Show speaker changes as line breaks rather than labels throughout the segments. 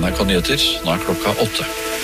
NRK Nyheter, nå klokka 8.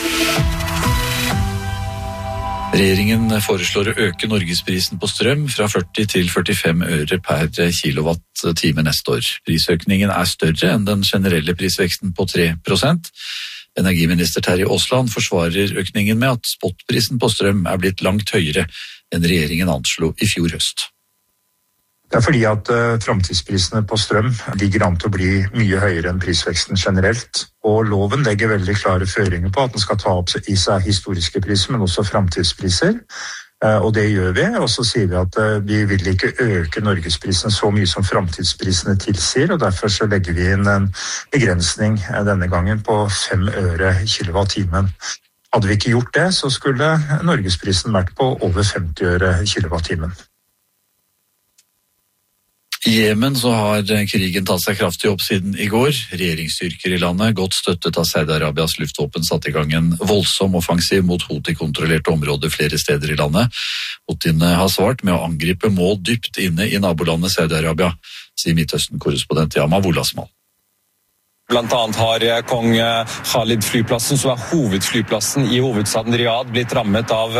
Regjeringen foreslår å øke norgesprisen på strøm fra 40 til 45 øre per kilowatt-time neste år. Prisøkningen større enn den generelle prisveksten på 3%. Energiminister Terje Aasland forsvarer økningen med at spotprisen på strøm blitt langt høyere enn regjeringen anslo i fjor høst.
Det fordi at framtidsprisene på strøm ligger an til å bli mye høyere enn prisveksten generelt. Og loven legger veldig klare føringer på at den skal ta opp i seg historiske priser, men også framtidspriser. Og det gjør vi, og så sier vi at vi vil ikke øke norgesprisene så mye som framtidsprisene tilsier, og derfor så legger vi inn en begrensning denne gangen på 5 øre kilowatt-timen. Hadde vi ikke gjort det, så skulle norgesprisen vært på over 50 øre kilowatt-timen.
I Jemen så har krigen tatt seg kraftig opp siden i går. Regjeringsstyrker i landet, godt støttet av Saudi-Arabias luftvåpen, satt i gang en voldsom offensiv mot Houthi-kontrollerte områder flere steder i landet. Houthine har svart med å angripe mål dypt inne i nabolandet Saudi-Arabia, sier Midtøsten-korrespondent Yama Wolasmal.
Blant annet har kong Khalid-flyplassen, som hovedflyplassen i hovedstaden Riyadh, blitt rammet av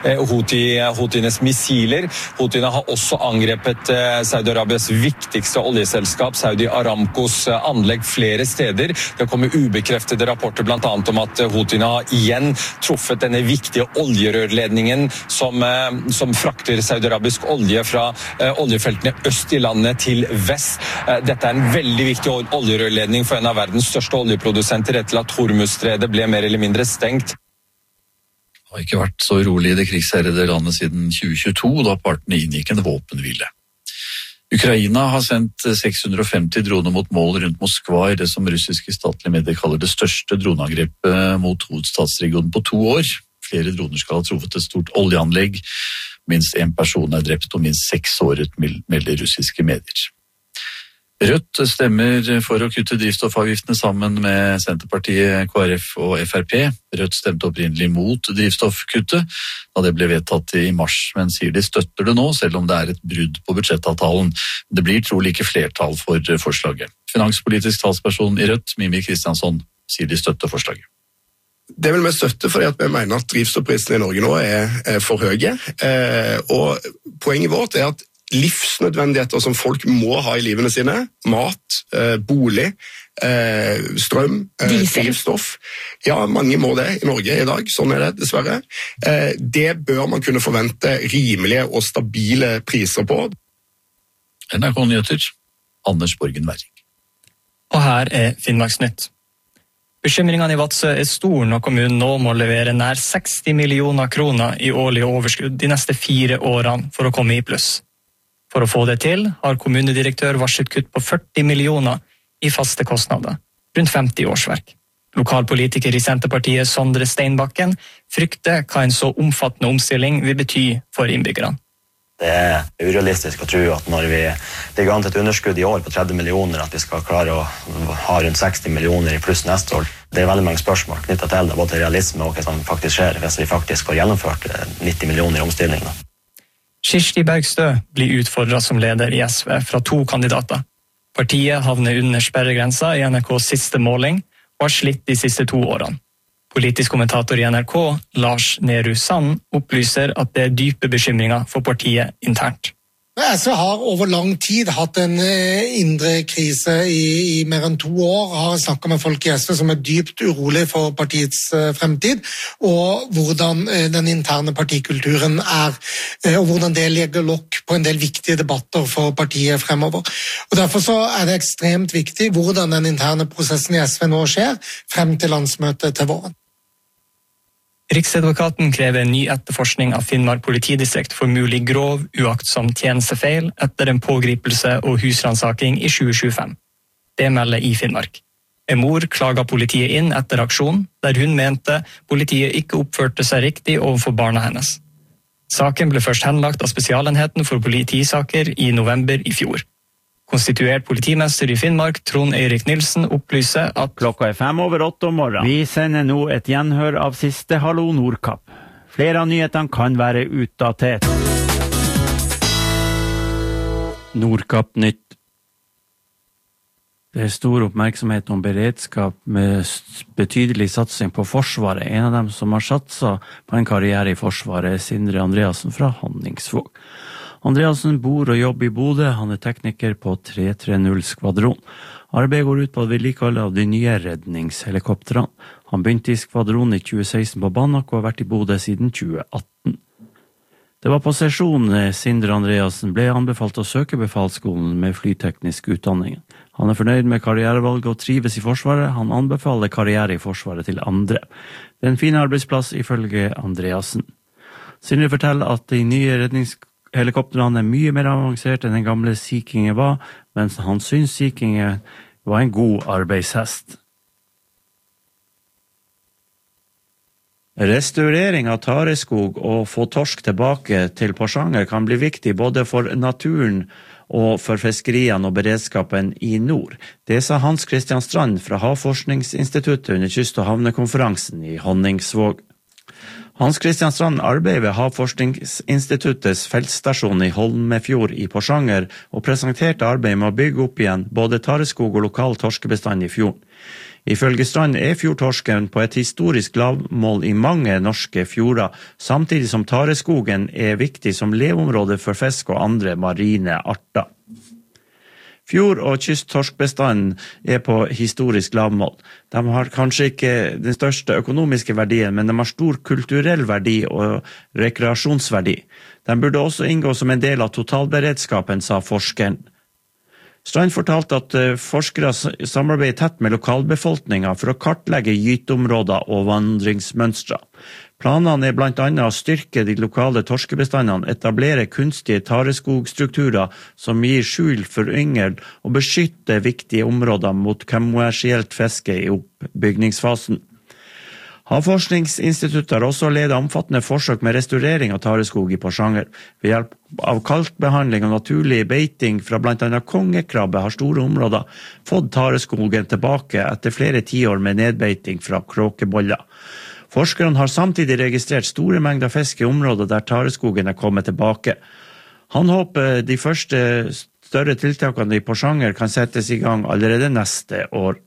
Houthines missiler. Houthine har også angrepet Saudi-Arabias viktigste oljeselskap, Saudi Aramcos anlegg flere steder. Det kommer ubekreftede rapporter blant annet om at Houthine har igjen truffet denne viktige oljerørledningen som frakter Saudi-Arabisk olje fra oljefeltene øst i landet til vest. Dette en veldig viktig oljerørledning for en av verdens største oljeprodusenter etter at Hormuzstredet ble mer eller mindre stengt.
Det har ikke vært så rolig i det krigsherjede landet siden 2022, da partene inngikk en våpenhvile. Ukraina har sendt 650 droner mot mål rundt Moskva i det som russiske statlige medier kaller det største droneangrepet mot hovedstadsregionen på 2 år. Flere droner skal ha truffet et stort oljeanlegg. Minst 1 person drept og minst 6 såret, melder russiske medier. Rødt stemmer for å kutte drivstoffavgiftene sammen med Senterpartiet, KrF og Frp. Rødt stemte opprinnelig mot drivstoffkuttet da det ble vedtatt i mars, men sier de støtter det nå, selv om det et brudd på budsjettavtalen. Det blir trolig ikke flertall for forslaget. Finanspolitisk talsperson i Rødt, Mimi Kristiansson, sier de støtter forslaget.
Det vil vi støtte fordi at vi mener at drivstoffprisene i Norge nå for høye, og poenget vårt at livsnødvendigheter som folk må ha i livene sine, mat, bolig, strøm, drivstoff. Ja, mange må det i Norge i dag, sånn det dessverre. Det bør man kunne forvente rimelige og stabile priser på.
NRK Nyheter, Anders Borgen Werring.
Og her Finnmarksnytt. Bekymringene i Vadsø stor når kommunen nå må levere nær 60 millioner kroner i årlig overskudd de neste 4 årene for å komme i pluss. For å få det til har kommunedirektør varslet kutt på 40 millioner i faste kostnader, rundt 50 årsverk. Lokalpolitiker i Senterpartiet Sondre Steinbakken frykter hva en så omfattende omstilling vil bety for innbyggerne.
Det urealistisk å tro at når vi ligger an til et underskudd i år på 30 millioner, at vi skal klare å ha rundt 60 millioner i pluss neste år. Det veldig mange spørsmål knyttet til det, både realisme og hva som faktisk skjer hvis vi faktisk får gjennomført 90 millioner i omstillingen.
Kirsti Bergstø blir utfordret som leder i SV fra 2 kandidater. Partiet havner under sperregrensa i NRKs siste måling og har slitt de siste 2 årene. Politisk kommentator i NRK, Lars Nehru Sand, opplyser at det dype bekymringer for partiet internt.
SV har over lang tid hatt en indre krise i mer enn 2 år. Har snakket med folk i SV som dypt urolig for partiets fremtid, og hvordan den interne partikulturen og hvordan det legger lokk på en del viktige debatter for partiet fremover. Og derfor så det ekstremt viktig hvordan den interne prosessen i SV nå skjer frem til landsmøtet til våren.
Riksadvokaten krever en ny etterforskning av Finnmark politidistrikt for mulig grov, uaktsom tjenestefeil etter en pågripelse og husransaking i 2025. Det melder i Finnmark. En mor klaget politiet inn etter aksjon, der hun mente politiet ikke oppførte seg riktig overfor barna hennes. Saken ble først henlagt av Spesialenheten for politisaker i november i fjor. Konstituert politimester i Finnmark, Trond Eirik Nilsen, opplyser at
klokka 7:05 om morgenen. Vi sender nå et gjenhør av siste Hallo Nordkapp. Flere av nyhetene kan være utdatert. Nordkapp nytt. Det stor oppmerksomhet om beredskap med betydelig satsing på Forsvaret. En av dem som har satset på en karriere i Forsvaret Sindre Andreassen fra Honningsvåg. Andreassen bor og jobber i Bodø. Han tekniker på 330-skvadron. Arbeidet går ut på vedlikehold av de nye redningshelikoptrene. Han begynte i skvadron i 2016 på Banak og har vært i Bodø siden 2018. Det var på sesjon Sindre Andreassen ble anbefalt å søke befalsskolen med flyteknisk utdanning. Han fornøyd med karrierevalget og trives i Forsvaret. Han anbefaler karriere i Forsvaret til andre. Det en fin arbeidsplass ifølge Andreassen. Sindre forteller at de nye redningshelikoptrene mye mer avansert enn den gamle Sea King var, mens han synes Sea King var en god arbeidshest. Restaurering av tareskog og få torsk tilbake til Porsanger kan bli viktig både for naturen og for fiskeriene og beredskapen i nord. Det sa Hans Christian Strand fra Havforskningsinstituttet under kyst- og havnekonferansen i Honningsvåg. Hans Christian Strand arbeider ved Havforskningsinstituttets feltstasjon i Holmefjord i Porsanger og presenterte arbeidet med å bygge opp igjen både tareskog og lokal torskebestand i fjorden. Ifølge Strand fjordtorsken på et historisk lavmål i mange norske fjorder, samtidig som tareskogen viktig som leveområde for fisk og andre marine arter. Fjord- og kysttorskbestanden på historisk lavmål. De har kanskje ikke den største økonomiske verdien, men de har stor kulturell verdi og rekreasjonsverdi. De burde også inngå som en del av totalberedskapen, sa forskeren. Strand fortalte at forskere samarbeider tett med lokalbefolkningen for å kartlegge gyteområder og vandringsmønstre. Planene blant annet å styrke de lokale torskebestandene, etablere kunstige tareskogstrukturer som gir skjul for yngel og beskytte viktige områder mot kommersielt fiske i oppbygningsfasen. Havforskningsinstituttet har også ledet omfattende forsøk med restaurering av tareskog i Porsanger. Ved hjelp av kalkbehandling og naturlig beiting fra blant annet kongekrabbe har store områder fått tareskogen tilbake etter flere tiår med nedbeiting fra kråkeboller. Forskerne har samtidig registrert store mengder fisk i områder der tareskogen kommet tilbake. Han håper de første større tiltakene i Porsanger kan settes i gang allerede neste år.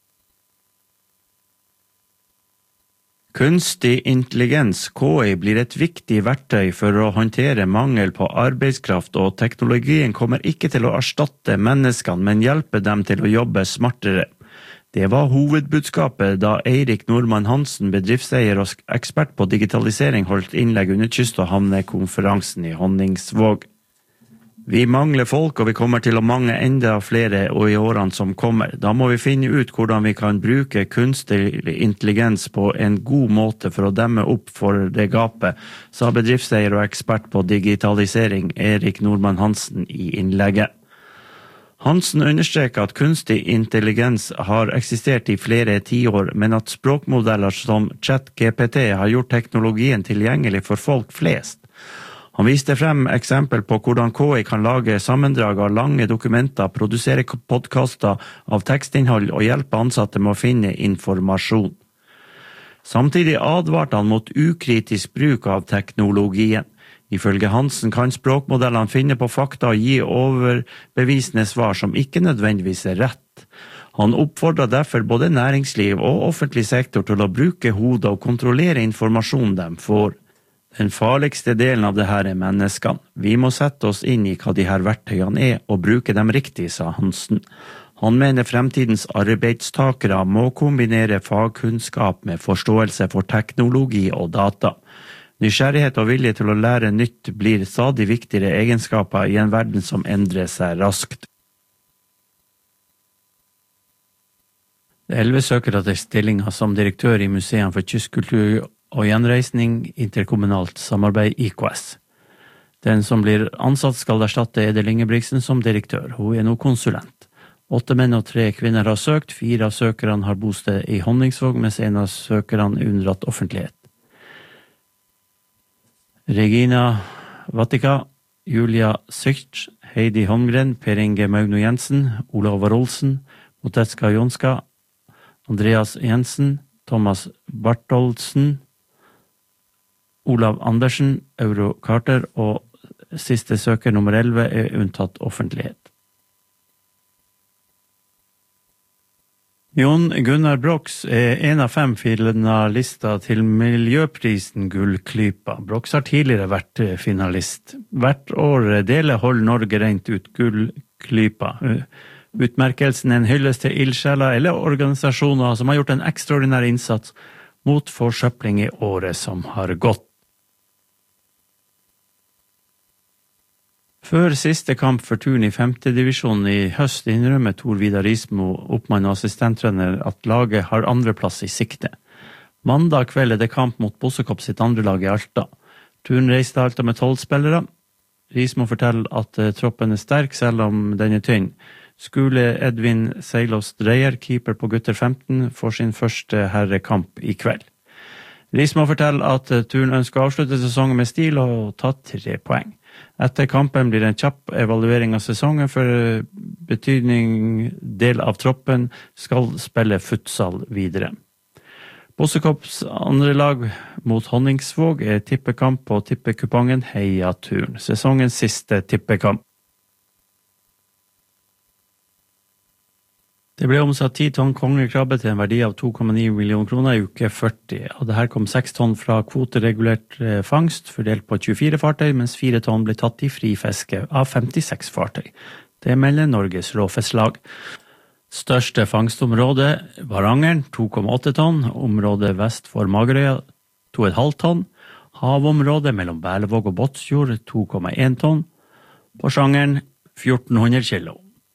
Kunstig intelligens, KI, blir et viktig verktøy for å håndtere mangel på arbeidskraft, og teknologien kommer ikke til å erstatte menneskene, men hjelpe dem til å jobbe smartere. Det var hovedbudskapet da Eirik Normann Hansen, bedriftseier og ekspert på digitalisering, holdt innlegg under kyst- og havnekonferansen i Honningsvåg. Vi mangler folk, og vi kommer til å mangle enda flere i årene som kommer. Da må vi finne ut hvordan vi kan bruke kunstig intelligens på en god måte for å demme opp for det gapet, sa bedriftseier og ekspert på digitalisering Eirik Normann Hansen i innlegget. Hansen understreker at kunstig intelligens har eksistert i flere tiår, men at språkmodeller som ChatGPT har gjort teknologien tilgjengelig for folk flest. Han viste frem eksempel på hvordan KI kan lage sammendrag av lange dokumenter, produsere podcaster av tekstinnhold og hjelpe ansatte med å finne informasjon. Samtidig advarte han mot ukritisk bruk av teknologien. Ifølge Hansen kan språkmodellene finne på fakta og gi overbevisende svar som ikke nødvendigvis rett. Han oppfordrer derfor både næringsliv og offentlig sektor til å bruke hodet og kontrollere informasjonen de får. Den farligste delen av det her menneskene. Vi må sette oss inn i hva de her verktøyene og bruke dem riktig, sa Hansen. Han mener fremtidens arbeidstakere må kombinere fagkunnskap med forståelse for teknologi og data. Nysgjerrighet og vilje til å lære nytt blir stadig viktigere egenskaper i en verden som endrer seg raskt. Det 11 søkere til stillinger som direktør i Museene for kystkultur og gjenreisning interkommunalt samarbeid IKS. Den som blir ansatt skal erstatte Edel Ingebrigtsen som direktør. Hun nå konsulent. 8 menn og 3 kvinner har søkt. 4 av søkerne har bosted i Honningsvåg, mens en av søkerne unndratt offentlighet. Regina Vatika, Julia Sycht, Heidi Holmgren, Per Inge Maugno Jensen, Olav Olsen, Motetska Jonska, Andreas Jensen, Thomas Bartholdsen, Olav Andersen, Euro Carter og siste søker nummer 11 unntatt offentlighet. Jon Gunnar Brox en av 5 finalister til Miljøprisen Gullklypa. Brox har tidligere vært finalist. Hvert år deler Hold Norge rent ut Gullklypa. Utmerkelsen en hyllest til ildsjeler eller organisasjoner som har gjort en ekstraordinær innsats mot forsøpling i året som har gått. Før siste kamp for turen i 5. divisjon i høst innrømmer Tor Vidar Rismo, oppmann og assistenttrener, at laget har andreplass i sikte. Mandag kveld det kamp mot Bossekopp sitt andre lag i Alta. Turen reiste Alta med 12 spillere. Rismo forteller at troppen sterk selv om den tynn. Skule Edvin Seilås Dreyer, keeper på gutter 15, får sin første herrekamp i kveld. Rismo forteller at turen ønsker å avslutte sesongen med stil og ta 3 poeng. Etter kampen blir det en kjapp evaluering av sesongen for betydning del av troppen skal spille futsal videre. Bossekopps andre lag mot Honningsvåg tippekamp på tippekupongen Heia Turen, sesongens siste tippekamp. Det ble omsatt 10 tonn kongekrabbe til en verdi av 2,9 millioner kroner i uke 40, og det her kom 6 tonn fra kvoteregulert fangst, fordelt på 24 fartøy, mens 4 tonn ble tatt i frifiske av 56 fartøy. Det melder Norges Råfisklag. Største fangstområde var Angeren, 2,8 tonn, området vest for Magerøya, 2,5 tonn, havområdet mellom Berlevåg og Båtsfjord, 2,1 tonn, på Sjangeren, 1400 kilo.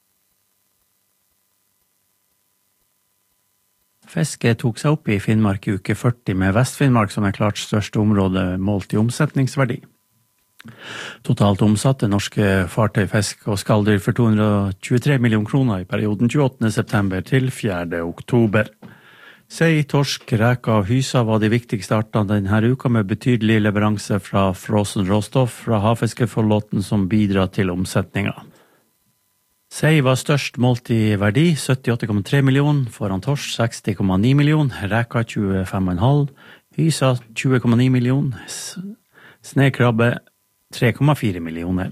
Fiske tok seg opp i Finnmark i uke 40 med Vest-Finnmark som klart største område målt i omsetningsverdi. Totalt omsatte norske fartøy, fisk og skalldyr for 223 millioner kroner i perioden 28. september til 4. oktober. Sei, torsk, reka og hysa var de viktigste artene denne uka med betydelig leveranse fra frossen råstoff fra havfiskeflåten som bidrar til omsetninga. Sei var størst målt i verdi, 78,3 millioner, foran torsk 60,9 millioner, reka 25,5, hysa 20,9 millioner, snekrabbe 3,4 millioner.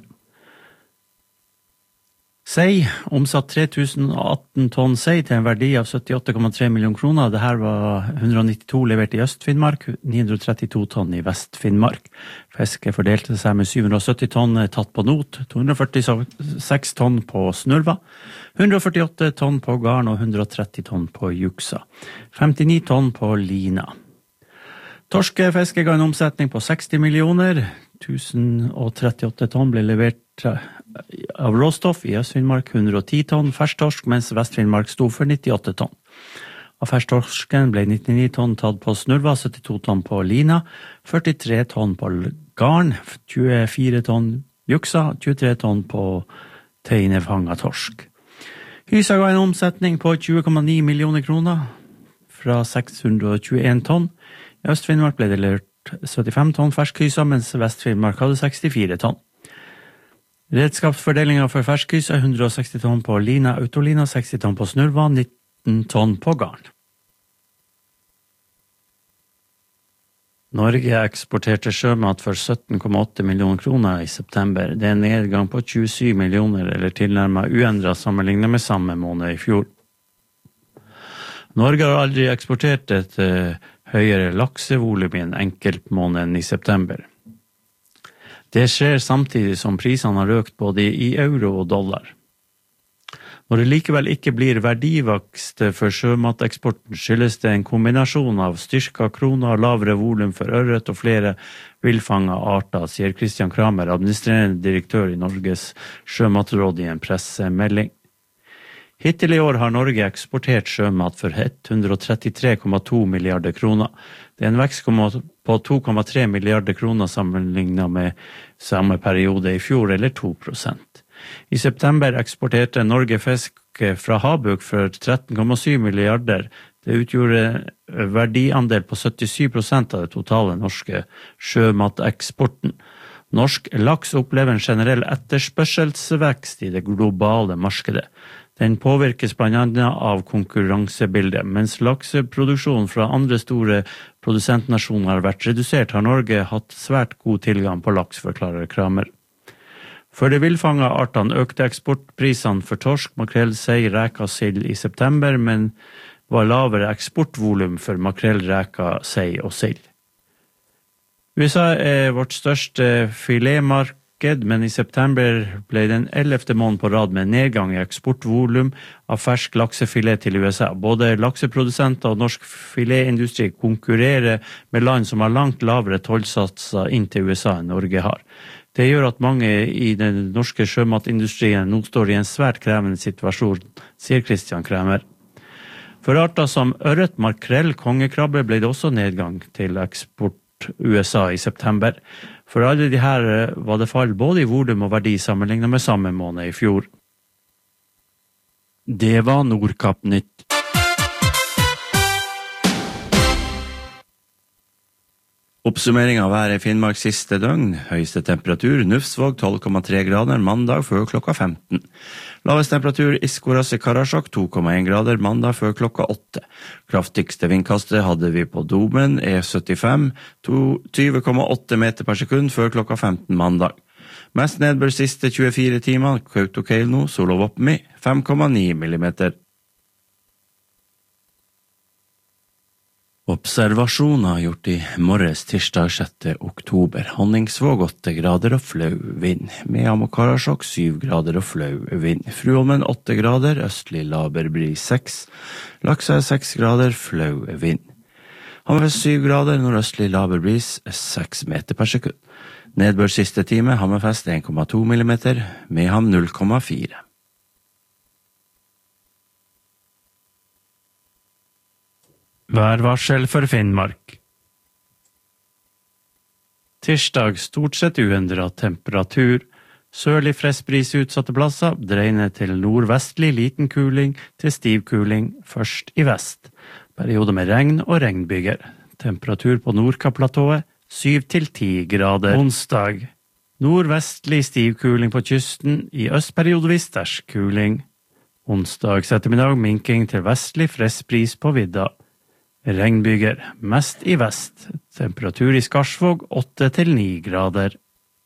Sei omsatt 3018 tonn sei til en verdi av 78,3 millioner kroner. Dette var 192 levert i Øst-Finnmark, 932 tonn i Vest-Finnmark. Fiske fordelte seg med 770 tonn tatt på not, 246 tonn på snurva, 148 tonn på garn og 130 tonn på juksa, 59 tonn på lina. Torskefiske ga en omsetning på 60 millioner, 1038 tonn ble levert av råstoff i Øst-Finnmark, 110 tonn fersktorsk, mens Vest-Finnmark sto for 98 tonn. Av fersktorsken ble 99 tonn tatt på snurva, 72 tonn på lina, 43 tonn på garn, 24 tonn juksa, 23 tonn på teinefanga torsk. Hysa ga en omsetning på 20,9 millioner kroner fra 621 tonn. I Øst-Finnmark ble det levert 75 tonn ferskhysa, mens Vest-Finnmark hadde 64 tonn. Redskapsfordelingen for ferskhysa 160 tonn på lina, autolina, 60 tonn på snurva, 19 tonn på garn. Norge eksporterte sjømat for 17,8 millioner kroner i september. Det er en nedgang på 27 millioner, eller tilnærmet uendret sammenlignet med samme måned i fjor. Norge har aldri eksportert et høyere laksevolum i en enkelt måned enn i september. Det skjer samtidig som prisene har økt både i euro og dollar. Når det likevel ikke blir verdivokst for sjømateksporten, skyldes det en kombinasjon av styrka kroner, lavere volum for ørret og flere villfanga arter, sier Christian Kramer, administrerende direktør i Norges sjømatråd i en pressemelding. Hittil i år har Norge eksportert sjømat for 133,2 milliarder kroner. Det er en vekst på 2,3 milliarder kroner sammenlignet med samme periode i fjor, eller 2%. I september eksporterte Norge fisk fra havbruk for 13,7 milliarder. Det utgjorde verdiandel på 77% av det totale norske sjømateksporten. Norsk laks opplever en generell etterspørselsvekst i det globale markedet. Den påvirkes blant annet av konkurransebildet. Mens lakseproduksjonen fra andre store produsentnasjoner har vært redusert, har Norge hatt svært god tilgang på laks, forklarer Kramer. For de villfanga artene økte eksportprisene for torsk, makrell, sei, reka og sild i september, men var lavere eksportvolum for makrell, reka, sei og sild. USA vårt største filetmarked, men i september ble den 11. måned på rad med nedgang i eksportvolum av fersk laksefilet til USA. Både lakseprodusenter og norsk filetindustri konkurrerer med land som har langt lavere tollsatser inn til USA enn Norge har. Det gjør at mange i den norske sjømatindustrien nå står i en svært krevende situasjon, sier Christian Kremer. For arter som ørret, makrell, kongekrabbe ble det også nedgang til eksport USA i september. For alle de her var det fall både i volum og verdi sammenlignet med samme måned i fjor. Det var Nordkapp Nytt. Oppsummering av været i Finnmark siste døgn. Høyeste temperatur, Nufsvåg 12,3 grader, mandag før klokka 15. Laveste temperatur, Iskoras i Karasjok 2,1 grader, mandag før klokka 8. Kraftigste vindkastet hadde vi på Domen, E75, 20,8 meter per sekund før klokka 15 mandag. Mest nedbør siste 24 timer, Kautokeino, Solovopmi, 5,9 millimeter. Observasjoner gjort i morges tirsdag 6. oktober. Honningsvåg 8 grader og flau vind. Mehamn og Karasjok 7 grader og flau vind. Fruholmen 8 grader, østlig laber bris 6. Laksa 6 grader, flau vind. Hammerfest 7 grader, nordøstlig laber bris 6 meter per sekund. Nedbør siste time, Hammerfest 1,2 millimeter, Mehamn 0,4. Værvarsel for Finnmark. Tirsdag stort sett uendret temperatur. Sørlig frestbris utsatte plasser, dreiende til nordvestlig liten kuling til stiv kuling, først i vest. Perioder med regn og regnbyger. Temperatur på Nordkapp-platået 7-10 grader. Onsdag. Nordvestlig stiv kuling på kysten, i østperiodevis sterk kuling. Onsdags ettermiddag minking til vestlig frestbris på vidda. Regnbyger, mest i vest. Temperatur i Skarsvåg 8-9 grader.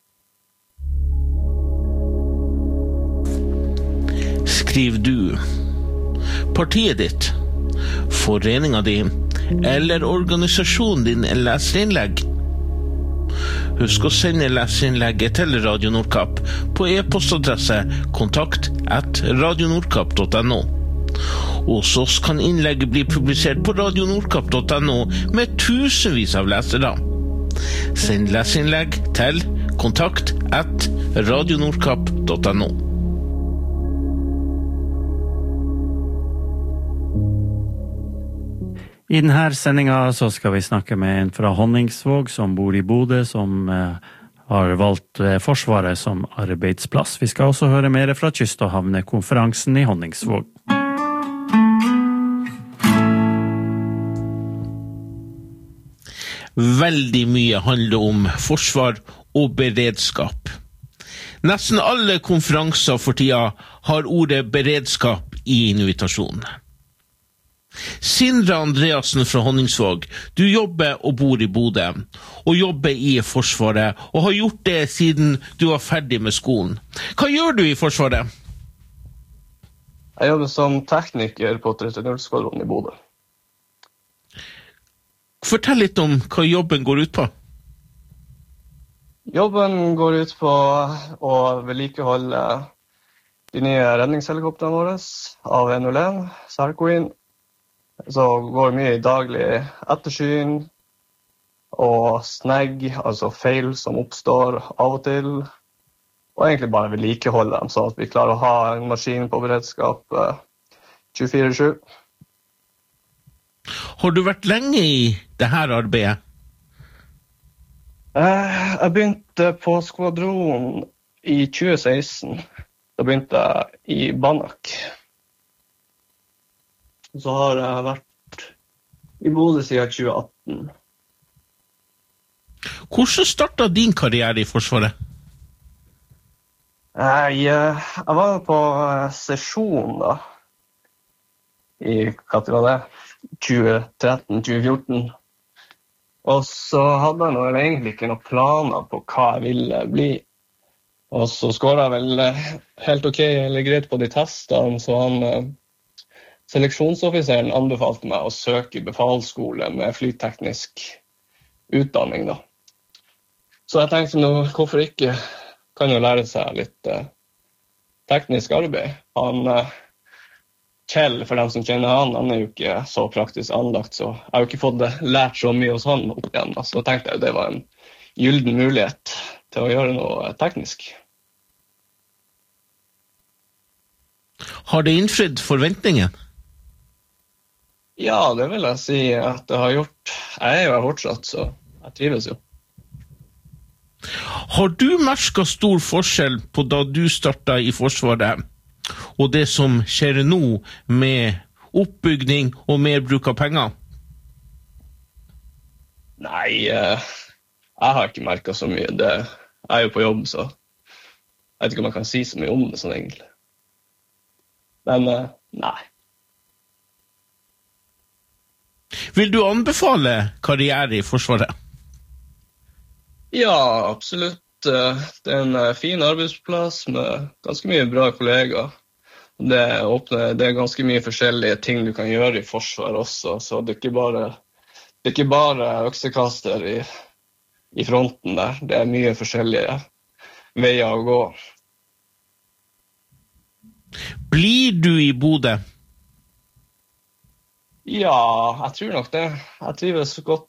Skriv du partiet ditt, foreningen din eller organisasjonen din en leserinnlegg? Husk å sende leserinnlegget til Radio Nordkapp på e-postadresse kontakt@radionordkapp.no. Hos oss kan innlegget bli publisert på radionordkapp.no med tusenvis av lesere. Send leserinnlegg til kontakt@radionordkapp.no.
I denne sendingen så skal vi snakke med en fra Honningsvåg som bor i Bodø, som har valgt Forsvaret som arbeidsplass. Vi skal også høre mer fra Kyst- og havnekonferansen i Honningsvåg.
Veldig mye handler om forsvar og beredskap. Nesten alle konferanser for tida har ordet beredskap i invitasjonen. Sindre Andreassen fra Honningsvåg, du jobber og bor i Bodø, og jobber i Forsvaret, og har gjort det siden du var ferdig med skolen. Hva gjør du i Forsvaret?
Jeg jobber som tekniker på 30-skvadronen i Bodø.
Fortell litt om hva jobben går ut på.
Jobben går ut på å vedlikeholde de nye redningshelikopterne våre av 101, Sarkoin. Så går mye i daglig ettersyn og snegg, altså feil som oppstår av og til. Og egentlig bare vedlikeholde dem, så at vi klarer å ha en maskin på beredskap 24/7.
Har du vært lenge i dette arbeidet?
Jeg begynte på skvadron i 2016. Da begynte jeg i Banak. Så har jeg vært i Bodø siden 2018.
Hvordan startet din karriere i Forsvaret?
Jeg var på sesjon da, i hva var det? 2013-2014. Og så hadde jeg egentlig ikke noen planer på hva jeg ville bli. Og så skåret jeg vel helt ok eller greit på de testene, så han seleksjonsoffiseren anbefalte meg å søke i befalsskole med flyteknisk utdanning da. Så jeg tenkte nå, hvorfor ikke kan jo lære seg litt teknisk arbeid. Kjell, for dem som kjenner han jo ikke så praktisk anlagt, så jeg har jo ikke fått lært så mye hos han opp igjen. Så tenkte jeg det var en gylden mulighet til å gjøre noe teknisk.
Har det innfridd forventningen?
Ja, det vil jeg si at det har gjort. Jeg jo her fortsatt, så jeg trives jo.
Har du merket stor forskjell på da du startet i Forsvaret, og det som skjer nå med oppbygning og mer bruk av penger?
Nei, jeg har ikke merket så mye. Jeg jo på jobb, så jeg vet ikke om jeg kan si så mye om det sånn egentlig. Men nei.
Vil du anbefale karriere i Forsvaret?
Ja, absolutt. Det en fin arbeidsplass med ganske mye bra kollegaer. Det ganske mye forskjellige ting du kan gjøre i Forsvaret også, så det ikke bare øksekaster i fronten der. Det mye forskjellige veier å gå.
Blir du i Bodø?
Ja, jeg tror nok det. Jeg trives godt